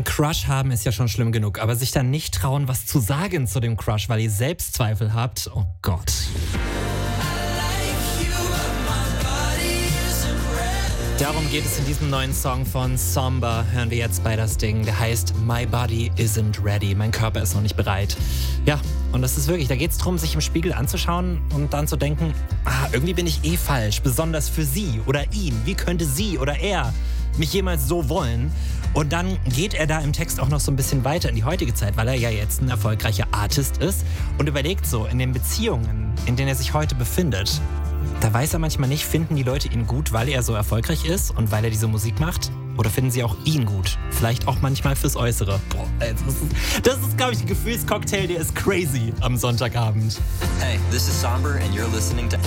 Ein Crush haben ist ja schon schlimm genug, aber sich dann nicht trauen, was zu sagen zu dem Crush, weil ihr Selbstzweifel habt, oh Gott. Darum geht es in diesem neuen Song von Somber. Hören wir jetzt bei das Ding. Der heißt My Body Isn't Ready. Mein Körper ist noch nicht bereit. Ja, und das ist wirklich, da geht es darum, sich im Spiegel anzuschauen und dann zu denken, irgendwie bin ich falsch, besonders für sie oder ihn. Wie könnte sie oder er mich jemals so wollen? Und dann geht er da im Text auch noch so ein bisschen weiter in die heutige Zeit, weil er ja jetzt ein erfolgreicher Artist ist und überlegt so, in den Beziehungen, in denen er sich heute befindet, da weiß er manchmal nicht, finden die Leute ihn gut, weil er so erfolgreich ist und weil er diese Musik macht? Oder finden sie auch ihn gut? Vielleicht auch manchmal fürs Äußere. Boah, das ist glaube ich, ein Gefühlscocktail, der ist crazy am Sonntagabend. Hey, this is Somber and you're listening to